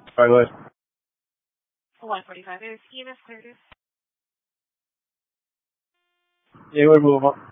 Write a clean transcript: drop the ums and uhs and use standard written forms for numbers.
All right, go ahead. 145 is EMS cleared. Yeah, we'll move on.